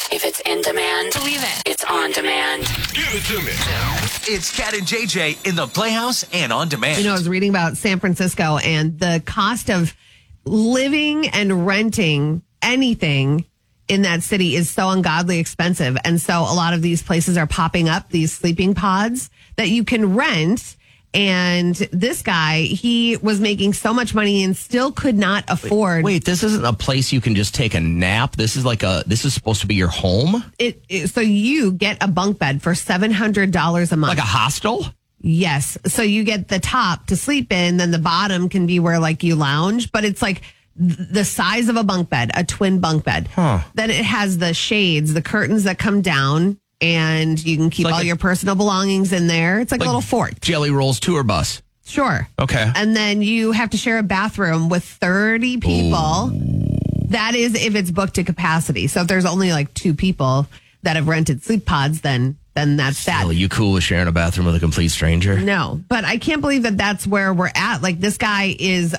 If it's in demand, believe it. It's on demand. Give it to me. It's Cat and JJ in the Playhouse and on demand. You know, I was reading about San Francisco and the cost of living and renting anything in that city is so ungodly expensive. And so a lot of these places are popping up, these sleeping pods that you can rent. And this guy, he was making so much money and still could not afford. Wait, this isn't a place you can just take a nap. This is supposed to be your home? So you get a bunk bed for $700 a month. Like a hostel? Yes. So you get the top to sleep in, then the bottom can be where like you lounge, but it's like the size of a bunk bed, a twin bunk bed. Huh. Then it has the shades, the curtains that come down, and you can keep all your personal belongings in there. It's like a little fort. Jelly Roll's tour bus. Sure. Okay. And then you have to share a bathroom with 30 people. Ooh. That is if it's booked to capacity. So if there's only like 2 people that have rented sleep pods, then that's that. Are you cool with sharing a bathroom with a complete stranger? No, but I can't believe that that's where we're at. Like this guy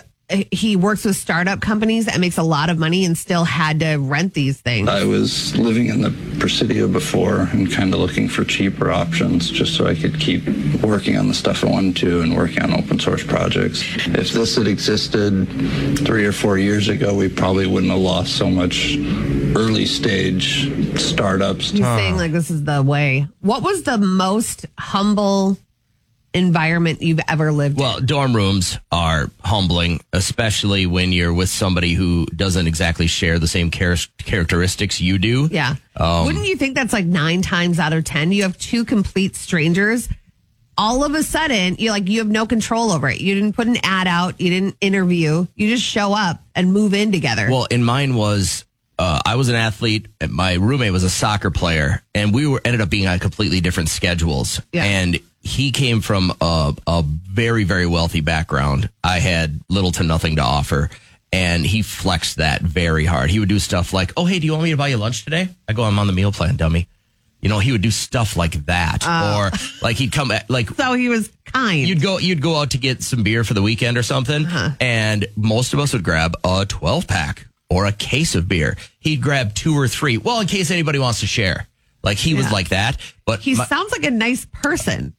he works with startup companies and makes a lot of money and still had to rent these things. I was living in the Presidio before and kind of looking for cheaper options just so I could keep working on the stuff I wanted to and working on open source projects. If this had existed 3 or 4 years ago, we probably wouldn't have lost so much early stage startups. He's saying like this is the way. What was the most humble environment you've ever lived in? Well, dorm rooms are humbling, especially when you're with somebody who doesn't exactly share the same characteristics you do. Yeah. Wouldn't you think that's like 9 times out of 10? You have 2 complete strangers. All of a sudden, you have no control over it. You didn't put an ad out. You didn't interview. You just show up and move in together. Well, and mine was, I was an athlete. My roommate was a soccer player, and we ended up being on completely different schedules. Yeah. And he came from a very, very wealthy background. I had little to nothing to offer, and he flexed that very hard. He would do stuff like, oh, hey, do you want me to buy you lunch today? I go, I'm on the meal plan, dummy. You know, he would do stuff like that. Or like he'd come like. So he was kind. You'd go out to get some beer for the weekend or something, and most of us would grab a 12-pack or a case of beer. He'd grab 2 or 3. Well, in case anybody wants to share. Like he was like that. But he sounds like a nice person.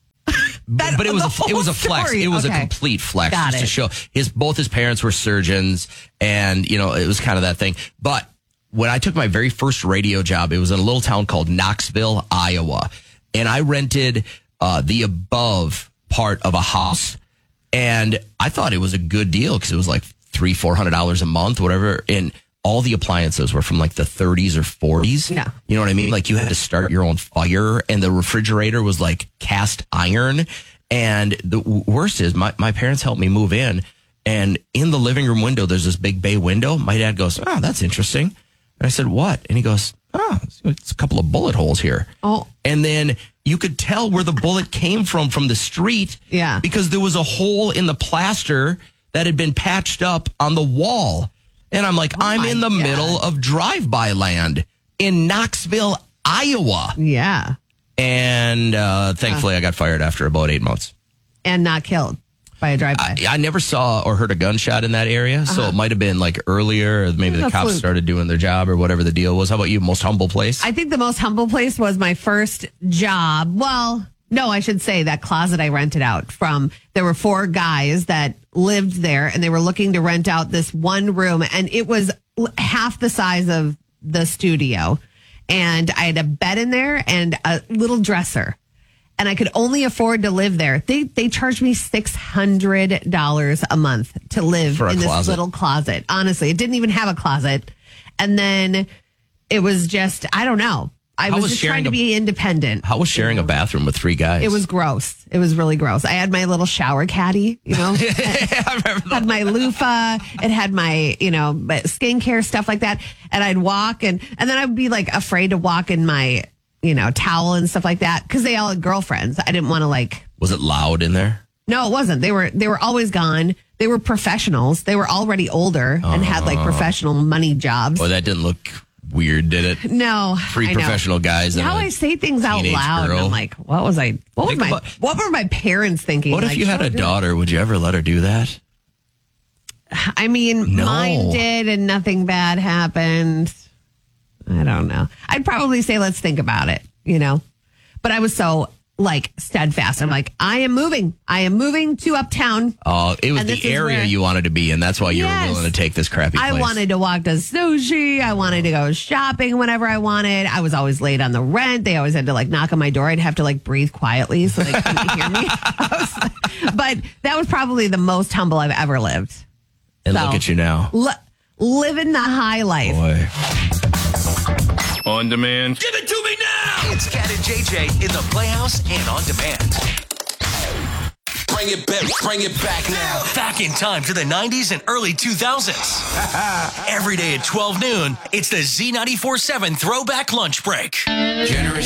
But it was a flex. It was a complete flex just to show both his parents were surgeons, and you know it was kind of that thing. But when I took my very first radio job, it was in a little town called Knoxville, Iowa, and I rented the above part of a house, and I thought it was a good deal because it was like $300-$400 a month, whatever, and all the appliances were from like the 30s or 40s. Yeah. You know what I mean? Like you had to start your own fire, and the refrigerator was like cast iron. And the worst is my parents helped me move in, and in the living room window, there's this big bay window. My dad goes, oh, that's interesting. And I said, what? And he goes, oh, it's a couple of bullet holes here. Oh. And then you could tell where the bullet came from the street. Yeah. Because there was a hole in the plaster that had been patched up on the wall. And I'm like, I'm in the middle of drive-by land in Knoxville, Iowa. Yeah. And thankfully, I got fired after about 8 months. And not killed by a drive-by. I never saw or heard a gunshot in that area, so it might have been like earlier, or maybe the cops started doing their job or whatever the deal was. How about you? Most humble place? I think the most humble place was my first job. Well, no, I should say that closet I rented out from. There were 4 guys that lived there, and they were looking to rent out this one room, and it was half the size of the studio. And I had a bed in there and a little dresser, and I could only afford to live there. They charged me $600 a month to live in this little closet. Honestly, it didn't even have a closet. And then it was just, I don't know. I was just trying to be independent. How was sharing a bathroom with 3 guys? It was gross. It was really gross. I had my little shower caddy, you know. I remember that. Had my loofah. It had my, my skincare, stuff like that. And I'd walk and then I'd be like afraid to walk in my, towel and stuff like that because they all had girlfriends. I didn't want to Was it loud in there? No, it wasn't. They were always gone. They were professionals. They were already older and had professional money jobs. Oh, that didn't look weird, did it? No. 3 professional guys. Now I say things out loud. And I'm like, what were my parents thinking? What if you had a daughter? Would you ever let her do that? I mean, mine did, and nothing bad happened. I don't know. I'd probably say, let's think about it, you know? But I was so like steadfast. I'm like, I am moving to Uptown. Oh, it was the area you wanted to be in. That's why you were willing to take this crappy place. I wanted to walk to sushi. I wanted to go shopping whenever I wanted. I was always late on the rent. They always had to like knock on my door. I'd have to like breathe quietly so they couldn't hear me. But that was probably the most humble I've ever lived. And look at you now. Living the high life. Boy. On demand. Give it to me now. It's Cat and JJ in the Playhouse and on demand. Bring it back now. Back in time to the 90s and early 2000s. Every day at 12 noon, it's the Z94.7 Throwback Lunch Break. Generous